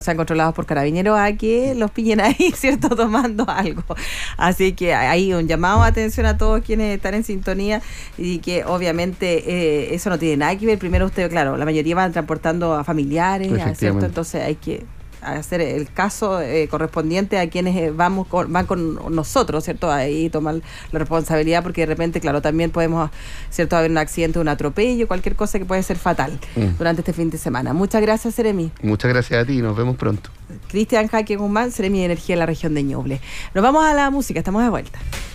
sean controlados por carabineros a que los pillen ahí, ¿cierto?, tomando algo. Así que hay un llamado de atención a todos quienes están en sintonía y que obviamente eso no tiene nada que ver. Primero usted, claro, la mayoría van transportando a familiares, ¿cierto? Entonces hay que hacer el caso correspondiente a quienes van con nosotros, ¿cierto? Ahí tomar la responsabilidad, porque de repente, claro, también podemos, ¿cierto?, haber un accidente, un atropello, cualquier cosa que puede ser fatal durante este fin de semana. Muchas gracias, Seremi. Muchas gracias a ti, nos vemos pronto. Cristian Jaque Guzmán, Seremi de Energía en la región de Ñuble. Nos vamos a la música, estamos de vuelta.